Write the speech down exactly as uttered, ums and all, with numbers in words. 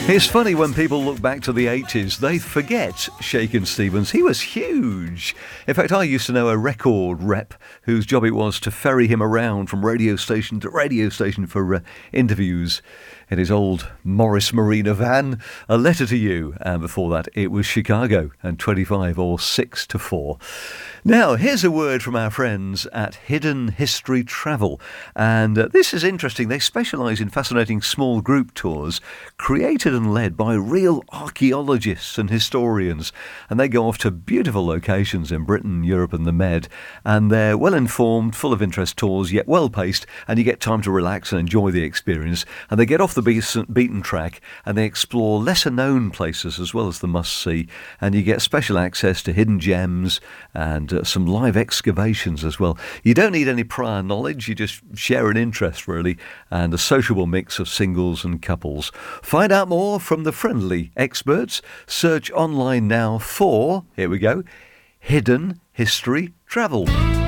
It's funny when people look back to the eighties, they forget Shakin' Stevens. He was huge. In fact, I used to know a record rep whose job it was to ferry him around from radio station to radio station for uh, interviews in his old Morris Marina van. A Letter to You, and before that it was Chicago and twenty-five or six to four. Now, here's a word from our friends at Hidden History Travel, and uh, this is interesting. They specialise in fascinating small group tours created and led by real archaeologists and historians, and they go off to beautiful locations in Britain, Europe and the Med, and they're well-informed, full of interest tours, yet well-paced, and you get time to relax and enjoy the experience, and they get off the beaten track and they explore lesser-known places as well as the must-see, and you get special access to hidden gems and uh, some live excavations as well. You don't need any prior knowledge, you just share an interest really, and a sociable mix of singles and couples. Find out more from the friendly experts. Search online now for, here we go, Hidden History Travel.